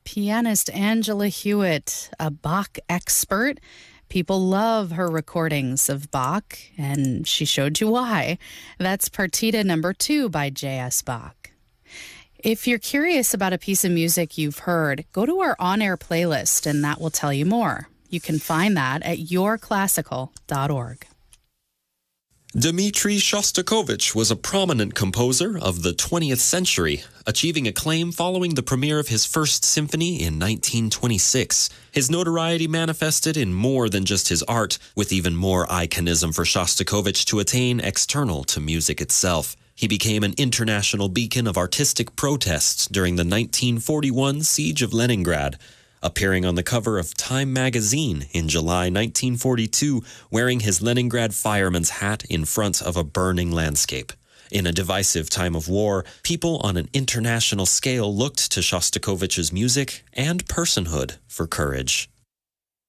Pianist Angela Hewitt, a Bach expert. People love her recordings of Bach, and she showed you why. That's Partita No. 2 by J.S. Bach. If you're curious about a piece of music you've heard, go to our on-air playlist, and that will tell you more. You can find that at yourclassical.org. Dmitri Shostakovich was a prominent composer of the 20th century, achieving acclaim following the premiere of his First Symphony in 1926. His notoriety manifested in more than just his art, with even more iconism for Shostakovich to attain external to music itself. He became an international beacon of artistic protests during the 1941 Siege of Leningrad, appearing on the cover of Time magazine in July 1942, wearing his Leningrad fireman's hat in front of a burning landscape. In a divisive time of war, people on an international scale looked to Shostakovich's music and personhood for courage.